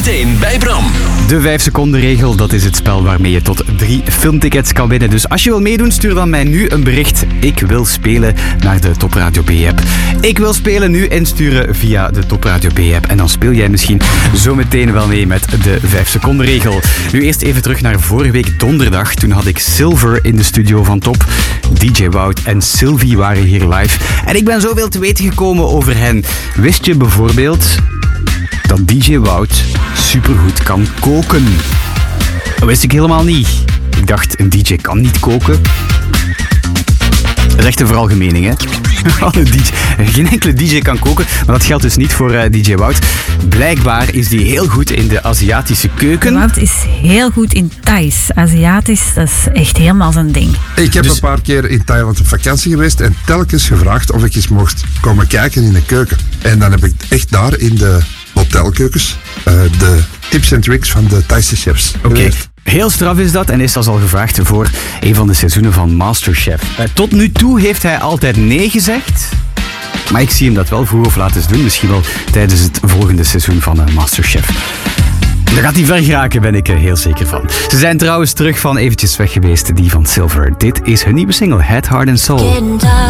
Zometeen bij Bram. De 5 seconden regel, dat is het spel waarmee je tot 3 filmtickets kan winnen. Dus als je wil meedoen, stuur dan mij nu een bericht. Ik wil spelen naar de Top Radio B-app. Ik wil spelen nu insturen via de Top Radio B-app. En dan speel jij misschien zometeen wel mee met de 5 seconden regel. Nu eerst even terug naar vorige week donderdag. Toen had ik Silver in de studio van Top. DJ Wout en Sylvie waren hier live. En ik ben zoveel te weten gekomen over hen. Wist je bijvoorbeeld dat DJ Wout supergoed kan koken? Dat wist ik helemaal niet. Ik dacht, een DJ kan niet koken. Dat is echt een veralgemening, hè? Geen enkele DJ kan koken, maar dat geldt dus niet voor DJ Wout. Blijkbaar is die heel goed in de Aziatische keuken. Wout is heel goed in Thais. Aziatisch, dat is echt helemaal zijn ding. Ik heb een paar keer in Thailand op vakantie geweest en telkens gevraagd of ik eens mocht komen kijken in de keuken. En dan heb ik echt daar in de hotelkeukens de tips en tricks van de Thaise chefs. Oké. Heel straf is dat en is zelfs al gevraagd voor een van de seizoenen van Masterchef. Tot nu toe heeft hij altijd nee gezegd. Maar ik zie hem dat wel vroeg of laat eens doen. Misschien wel tijdens het volgende seizoen van Masterchef. Daar gaat hij ver geraken, ben ik heel zeker van. Ze zijn trouwens terug van eventjes weg geweest, die van Silver. Dit is hun nieuwe single, Head, Heart and Soul.